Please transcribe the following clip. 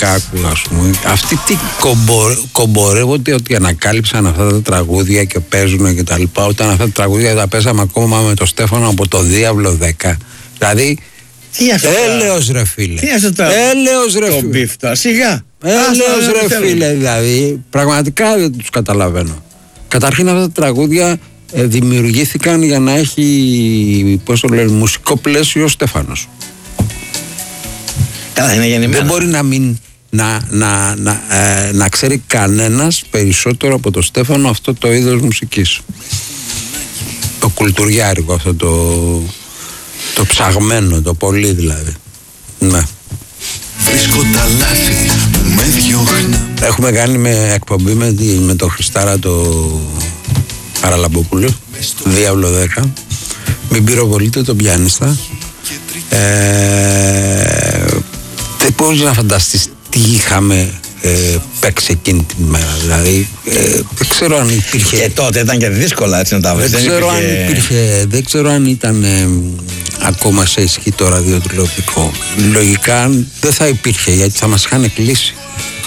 μουσικά άκουγα, ας πούμε. Αυτοί τι κομπορεύονται ότι ανακάλυψαν αυτά τα τραγούδια και παίζουν και τα λοιπά, όταν αυτά τα τραγούδια τα παίζαμε ακόμα με το Στέφανο από το Διάβλο 10. Δηλαδή, έλεος ρε φίλε. Έλεος ρε φίλε. Μπίφτα, σιγά. Έλεος ρε φίλε, δηλαδή, πραγματικά δεν τους καταλαβαίνω. Καταρχήν αυτά τα τραγούδια δημιουργήθηκαν για να έχει, πώς το λένε, μουσικό πλαίσιο ο Στέφανος. Δεν μπορεί να μην να ξέρει κανένας περισσότερο από το Στέφανο αυτό το είδος μουσικής. Το κουλτουριάρικο, αυτό το ψαγμένο, το πολύ δηλαδή. Ναι. Βρίσκω τα λάθη που με διώχνα. Έχουμε κάνει εκπομπή με το Χριστάρα το Χαραλαμπόπουλο, Διάβλο 10. Μην πυροβολείτε τον πιάνιστα. Δεν μπορείς να φανταστείς τι είχαμε παίξει εκείνη την μέρα. Δηλαδή δεν ξέρω αν υπήρχε. Και τότε ήταν και δύσκολα έτσι να τα βρεις. Δεν ξέρω αν ήταν ακόμα σε ισχύ το ραδιοτηλεοπτικό. Λογικά δεν θα υπήρχε, γιατί θα μας είχαν κλείσει.